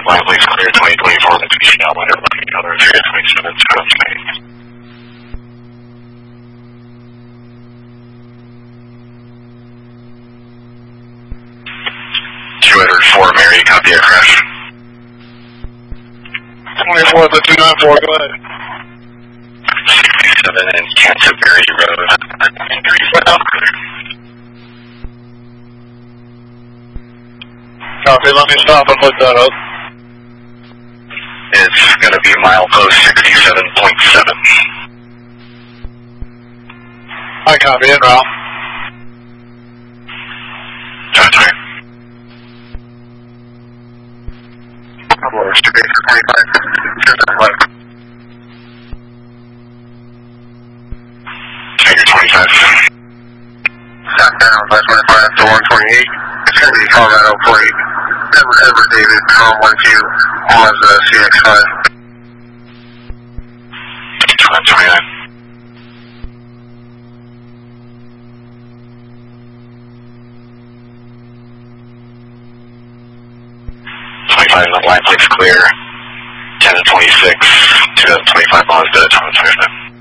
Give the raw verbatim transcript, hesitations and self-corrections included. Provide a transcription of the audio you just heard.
line please clear twenty twenty-four, the T C Outlander, looking other three twenty-seven, two oh eight. two oh four, Mary, copy a crash. twenty-four, the two nine four, go ahead. sixty-seven in Canterbury Road, three well. Copy, let me stop and look that up. It's going to be milepost sixty-seven point seven. I copy, en route. That's right. Works to be for twenty-five, one. Figure twenty-five. Southbound five twenty-five to one twenty-eight. It's going to be Colorado plate. Ever, ever David, Tom one two, Mazda C X five. twenty-nine. twenty-five, the line plate's clear. ten to twenty-six, two thousand twenty-five Mazda, Tom twenty-five.